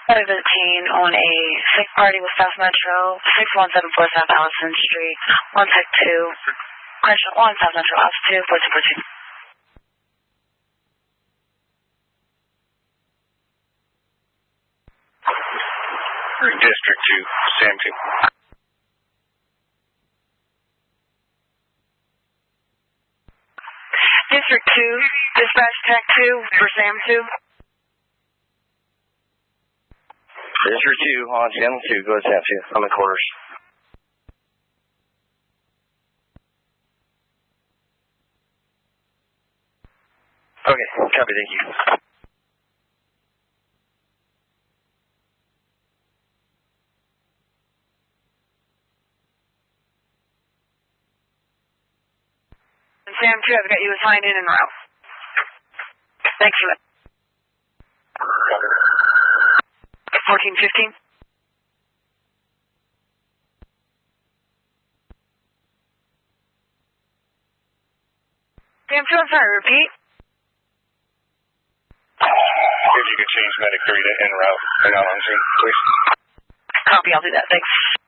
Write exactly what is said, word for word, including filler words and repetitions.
fifteen on a sick party with South Metro, six one seven four South Allison Street, one sec two, question one South Metro, House two, four two four two. District two, Sam two. District two, dispatch tech two for Sam two. District two on Sam two, go ahead Sam two, I'm in quarters. Okay, copy, thank you. Sam two, I've got you assigned in and route. Thanks for that. fourteen fifteen. Sam two, I'm sorry, repeat. If you could change medic three to en route and out on scene, please. Copy, I'll do that, thanks.